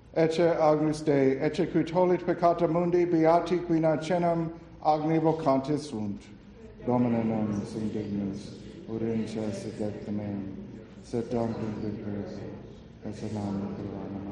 ecce agnus Dei, ecce qui tollit peccata mundi, beati qui nascenam agni vocantis sunt. Domine non sum dignus, urgentia sed lectem meum, sed dom in vincere, et se non